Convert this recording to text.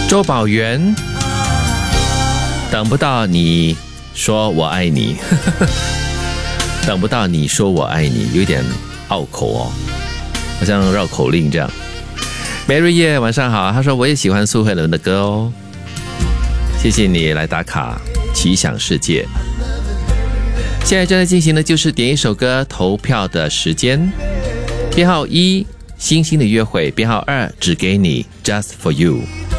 周宝源，等不到你说我爱你等不到你说我爱你，有点拗口哦，好像绕口令这样。梅瑞叶晚上好，他说我也喜欢苏慧伦的歌哦，谢谢你来打卡奇想世界。现在正在进行的就是点一首歌投票的时间，编号1星星的约会，编号2只给你 Just for you。